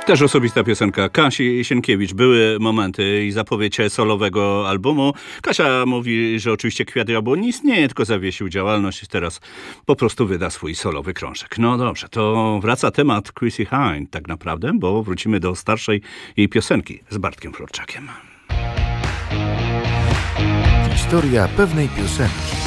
Też osobista piosenka Kasi Sienkiewicz. Były momenty i zapowiedź solowego albumu. Kasia mówi, że oczywiście Kwiat Jabłoni nie istnieje, tylko zawiesił działalność i teraz po prostu wyda swój solowy krążek. No dobrze, to wraca temat Chrissie Hynde tak naprawdę, bo wrócimy do starszej jej piosenki z Bartkiem Florczakiem. Historia pewnej piosenki.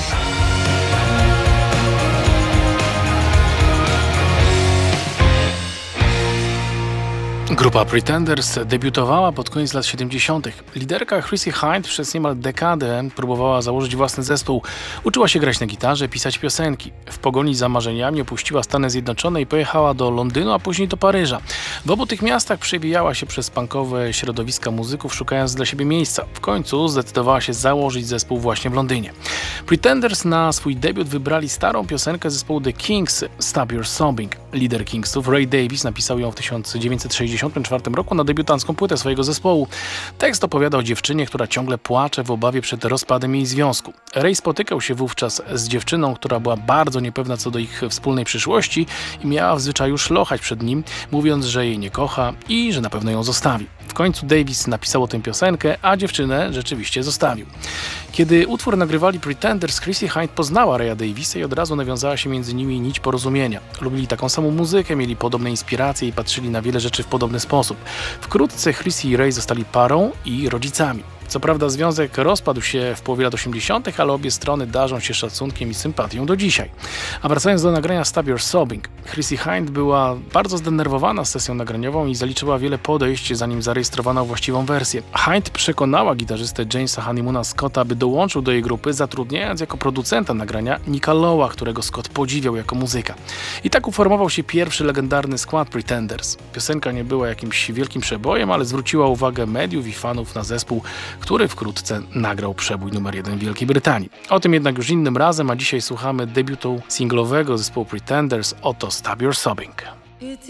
Grupa Pretenders debiutowała pod koniec lat 70. Liderka Chrissie Hynde przez niemal dekadę próbowała założyć własny zespół. Uczyła się grać na gitarze, pisać piosenki. W pogoni za marzeniami opuściła Stany Zjednoczone i pojechała do Londynu, a później do Paryża. W obu tych miastach przebijała się przez punkowe środowiska muzyków, szukając dla siebie miejsca. W końcu zdecydowała się założyć zespół właśnie w Londynie. Pretenders na swój debiut wybrali starą piosenkę zespołu The Kings, Stop Your Sobbing. Lider Kingsów, Ray Davies, napisał ją w 1964 roku na debiutancką płytę swojego zespołu. Tekst opowiada o dziewczynie, która ciągle płacze w obawie przed rozpadem jej związku. Ray spotykał się wówczas z dziewczyną, która była bardzo niepewna co do ich wspólnej przyszłości i miała w zwyczaju szlochać przed nim, mówiąc, że jej nie kocha i że na pewno ją zostawi. W końcu Davies napisał tę piosenkę, a dziewczynę rzeczywiście zostawił. Kiedy utwór nagrywali Pretenders, Chrissie Hynde poznała Raya Daviesa i od razu nawiązała się między nimi nić porozumienia. Lubili taką samą muzykę, mieli podobne inspiracje i patrzyli na wiele rzeczy w podobny sposób. Wkrótce Chrissie i Ray zostali parą i rodzicami. Co prawda związek rozpadł się w połowie lat 80., ale obie strony darzą się szacunkiem i sympatią do dzisiaj. A wracając do nagrania Stop Your Sobbing, Chrissie Hynde była bardzo zdenerwowana z sesją nagraniową i zaliczyła wiele podejść, zanim zarejestrowano właściwą wersję. Hynde przekonała gitarzystę Jamesa Honeymoona Scotta, by dołączył do jej grupy, zatrudniając jako producenta nagrania Nicka Lowe'a, którego Scott podziwiał jako muzyka. I tak uformował się pierwszy legendarny skład Pretenders. Piosenka nie była jakimś wielkim przebojem, ale zwróciła uwagę mediów i fanów na zespół, który wkrótce nagrał przebój numer 1 w Wielkiej Brytanii. O tym jednak już innym razem, a dzisiaj słuchamy debiutu singlowego zespołu Pretenders, oto Stop Your Sobbing.